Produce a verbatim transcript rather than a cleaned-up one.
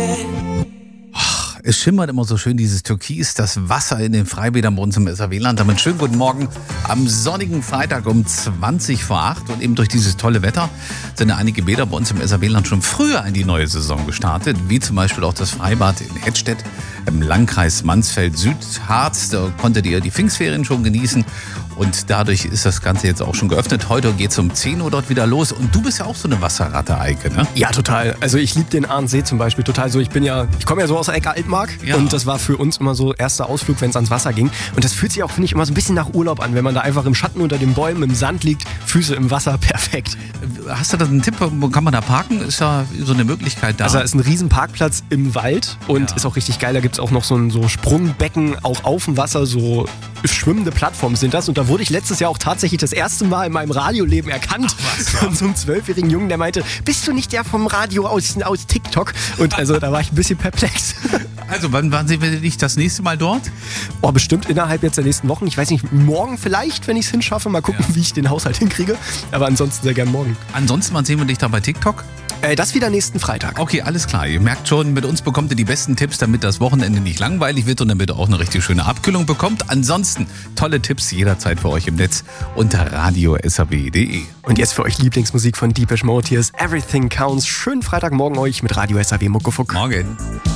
Es schimmert immer so schön dieses Türkis, das Wasser in den Freibädern bei uns im S R W-Land. Damit schönen guten Morgen am sonnigen Freitag um zwanzig vor acht. Und eben durch dieses tolle Wetter sind ja einige Bäder bei uns im S R W-Land schon früher in die neue Saison gestartet. Wie zum Beispiel auch das Freibad in Hettstedt im Landkreis Mansfeld-Südharz. Da konntet ihr die Pfingstferien schon genießen. Und dadurch ist das Ganze jetzt auch schon geöffnet. Heute geht es um zehn Uhr dort wieder los. Und du bist ja auch so eine Wasserratte, Eike, ne? Ja, total. Also ich liebe den Ahrensee zum Beispiel total so. Ich bin ja, ich komme ja so aus der Ecke Altmark. Ja. Und das war für uns immer so erster Ausflug, wenn es ans Wasser ging. Und das fühlt sich auch, finde ich, immer so ein bisschen nach Urlaub an, wenn man da einfach im Schatten unter den Bäumen, im Sand liegt, Füße im Wasser, perfekt. Hast du da einen Tipp, wo kann man da parken? Ist da so eine Möglichkeit da? Also da ist ein riesen Parkplatz im Wald und Ja. ist auch richtig geil. Da gibt es auch noch so ein so Sprungbecken, auch auf dem Wasser, so schwimmende Plattformen sind das. Und da wurde ich letztes Jahr auch tatsächlich das erste Mal in meinem Radioleben erkannt von so einem zwölfjährigen Jungen, der meinte, bist du nicht der vom Radio aus, aus TikTok? Und also da war ich ein bisschen perplex. Also wann, wann sehen wir dich das nächste Mal dort? Oh, bestimmt innerhalb jetzt der nächsten Wochen. Ich weiß nicht, morgen vielleicht, wenn ich es hinschaffe. Mal gucken, Ja. wie ich den Haushalt hinkriege. Aber ansonsten sehr gern morgen. Ansonsten, wann sehen wir dich da bei TikTok? Äh, das wieder nächsten Freitag. Okay, alles klar. Ihr merkt schon, mit uns bekommt ihr die besten Tipps, damit das Wochenende nicht langweilig wird und damit ihr auch eine richtig schöne Abkühlung bekommt. Ansonsten tolle Tipps jederzeit für euch im Netz unter radio s r w punkt d e. Und jetzt für euch Lieblingsmusik von Depeche Mode. Hier ist Everything Counts. Schönen Freitagmorgen euch mit Radio S R W Muckefuck. Morgen.